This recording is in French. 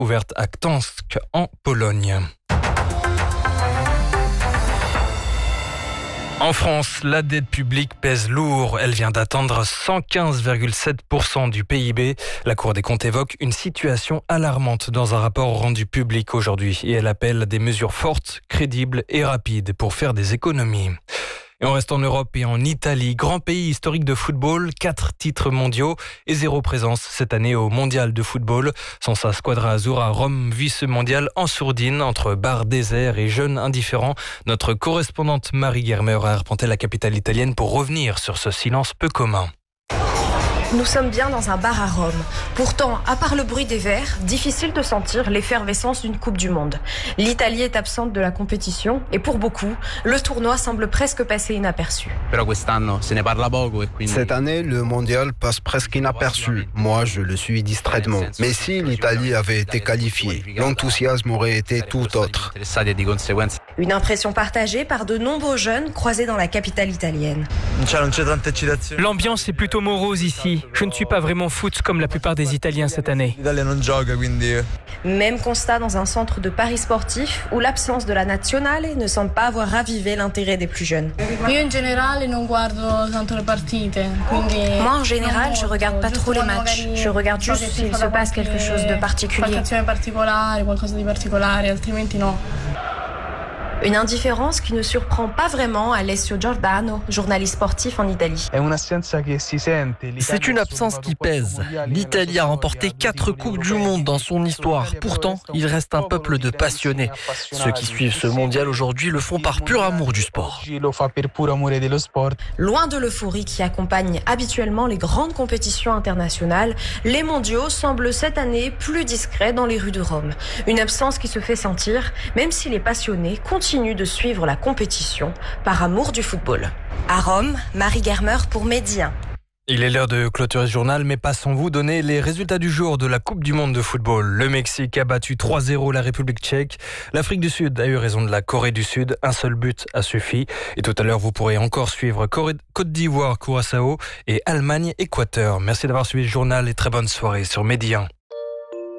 ouverte à Gdańsk en Pologne. En France, la dette publique pèse lourd. Elle vient d'atteindre 115,7% du PIB. La Cour des comptes évoque une situation alarmante dans un rapport rendu public aujourd'hui et elle appelle des mesures fortes, crédibles et rapides pour faire des économies. Et on reste en Europe et en Italie, grand pays historique de football, 4 titres mondiaux et 0 présence cette année au mondial de football. Sans sa squadra azzurra, Rome vit ce mondial en sourdine entre bars déserts et jeunes indifférents. Notre correspondante Marie Germer a arpenté la capitale italienne pour revenir sur ce silence peu commun. Nous sommes bien dans un bar à Rome. Pourtant, à part le bruit des verres, difficile de sentir l'effervescence d'une Coupe du Monde. L'Italie est absente de la compétition et pour beaucoup, le tournoi semble presque passer inaperçu. Cette année, le mondial passe presque inaperçu. Moi, je le suis distraitement. Mais si l'Italie avait été qualifiée, l'enthousiasme aurait été tout autre. Une impression partagée par de nombreux jeunes croisés dans la capitale italienne. L'ambiance est plutôt morose ici. Je ne suis pas vraiment foot comme la plupart des Italiens cette année. Même constat dans un centre de paris sportif où l'absence de la nazionale ne semble pas avoir ravivé l'intérêt des plus jeunes. Moi, en général, je regarde pas trop les matchs. Je regarde juste s'il se passe quelque chose de particulier. Une indifférence qui ne surprend pas vraiment Alessio Giordano, journaliste sportif en Italie. C'est une absence qui pèse. L'Italie a remporté 4 Coupes du Monde dans son histoire. Pourtant, il reste un peuple de passionnés. Ceux qui suivent ce mondial aujourd'hui le font par pur amour du sport. Loin de l'euphorie qui accompagne habituellement les grandes compétitions internationales, les mondiaux semblent cette année plus discrets dans les rues de Rome. Une absence qui se fait sentir, même si les passionnés continuent de suivre la compétition par amour du football. À Rome, Marie Germer pour Medi 1. Il est l'heure de clôturer ce journal, mais pas sans vous donner les résultats du jour de la Coupe du Monde de football. Le Mexique a battu 3-0 la République tchèque. L'Afrique du Sud a eu raison de la Corée du Sud. Un seul but a suffi. Et tout à l'heure, vous pourrez encore suivre Côte d'Ivoire, Curaçao et Allemagne, Équateur. Merci d'avoir suivi le journal et très bonne soirée sur Medi 1.